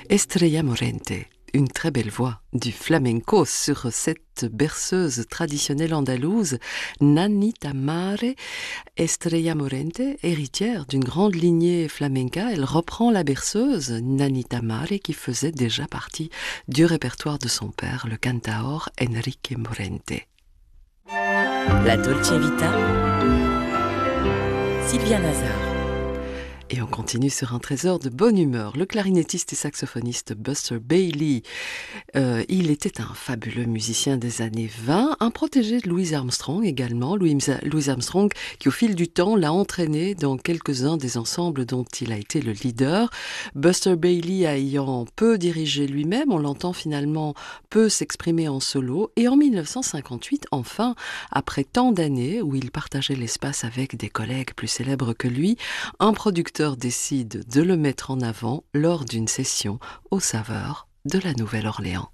Estrella Morente, une très belle voix du flamenco sur cette berceuse traditionnelle andalouse, Nanita Mare. Estrella Morente, héritière d'une grande lignée flamenca, elle reprend la berceuse Nanita Mare qui faisait déjà partie du répertoire de son père, le cantaor Enrique Morente. La Dolce Vita, Sylvia Nazar. Et on continue sur un trésor de bonne humeur. Le clarinettiste et saxophoniste Buster Bailey, il était un fabuleux musicien des années 20, un protégé de Louis Armstrong également. Louis Armstrong qui au fil du temps l'a entraîné dans quelques-uns des ensembles dont il a été le leader. Buster Bailey ayant peu dirigé lui-même, on l'entend finalement peu s'exprimer en solo. Et en 1958, enfin, après tant d'années où il partageait l'espace avec des collègues plus célèbres que lui, un producteur décide de le mettre en avant lors d'une session aux saveurs de la Nouvelle-Orléans.